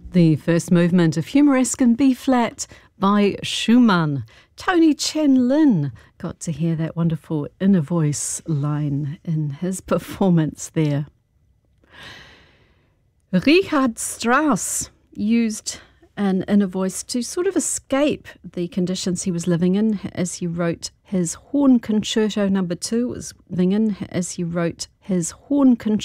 The first movement of Humoresque in B-flat by Schumann. Tony Chen Lin got to hear that wonderful inner voice line in his performance there. Richard Strauss used an inner voice to sort of escape the conditions he was living in as he wrote his Horn Concerto No. 2. It was living in as he wrote his Horn Concerto